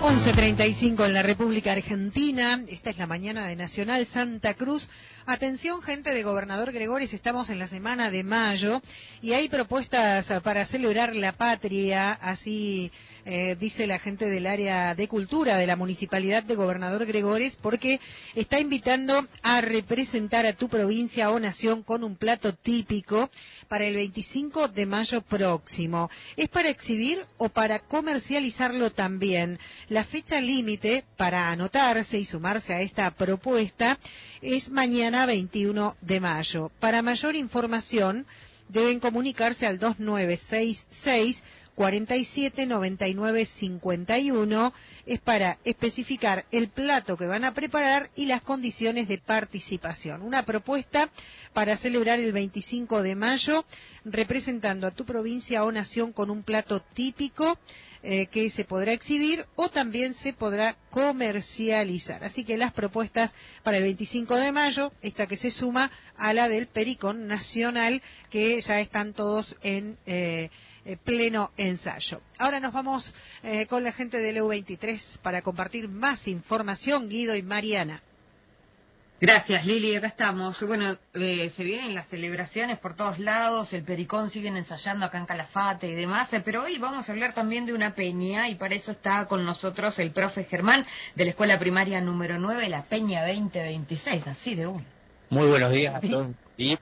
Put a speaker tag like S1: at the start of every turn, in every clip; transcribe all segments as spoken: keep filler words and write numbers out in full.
S1: once treinta y cinco en la República Argentina. Esta es la mañana de Nacional Santa Cruz. Atención, gente de Gobernador Gregores, estamos en la semana de mayo y hay propuestas para celebrar la patria, así eh, dice la gente del área de cultura de la Municipalidad de Gobernador Gregores, porque está invitando a representar a tu provincia o nación con un plato típico para el veinticinco de mayo próximo. ¿Es para exhibir o para comercializarlo también? La fecha límite para anotarse y sumarse a esta propuesta es mañana veintiuno de mayo. Para mayor información deben comunicarse al dos nueve seis seis, cuatro siete, nueve nueve cinco uno. Es para especificar el plato que van a preparar y las condiciones de participación. Una propuesta para celebrar el veinticinco de mayo representando a tu provincia o nación con un plato típico eh, que se podrá exhibir o también se podrá comercializar. Así que las propuestas para el veinticinco de mayo, esta que se suma a la del Pericón Nacional, que ya están todos en eh, eh, pleno ensayo. Ahora nos vamos eh, con la gente del E U veintitrés para compartir más información, Guido y Mariana.
S2: Gracias, Lili, acá estamos. Bueno, eh, se vienen las celebraciones por todos lados, el Pericón siguen ensayando acá en Calafate y demás, eh, pero hoy vamos a hablar también de una peña y para eso está con nosotros el profe Germán de la Escuela Primaria número nueve, la Peña veinte veintiséis, así de uno.
S3: Muy buenos días a todos. Y...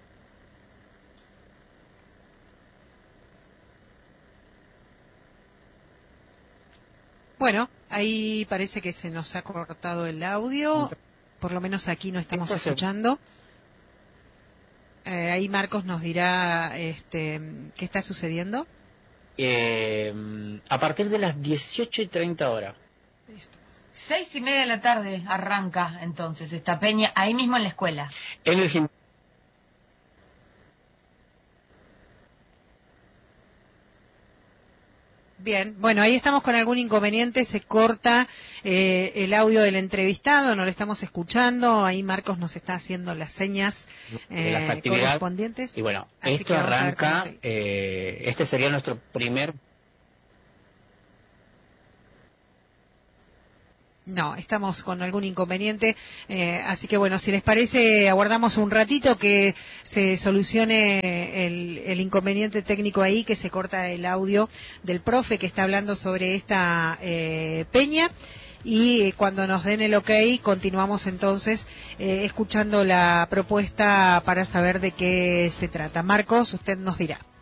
S1: Bueno, ahí parece que se nos ha cortado el audio. Por lo menos aquí no estamos escuchando. Eh, ahí Marcos nos dirá este, qué está sucediendo.
S3: Eh, a partir de las dieciocho y treinta horas.
S2: Seis y media de la tarde arranca entonces esta peña, ahí mismo en la escuela.
S3: En el gimnasio.
S1: Bien, bueno, ahí estamos con algún inconveniente, se corta eh, el audio del entrevistado, no lo estamos escuchando, ahí Marcos nos está haciendo las señas eh,
S3: las actividades
S1: correspondientes.
S3: Y bueno,
S1: Así
S3: esto arranca,
S1: se...
S3: eh, este sería nuestro primer...
S1: No, estamos con algún inconveniente, eh, así que bueno, si les parece, aguardamos un ratito que se solucione el, el inconveniente técnico ahí, que se corta el audio del profe que está hablando sobre esta eh, peña, y cuando nos den el ok, continuamos entonces eh, escuchando la propuesta para saber de qué se trata. Marcos, usted nos dirá.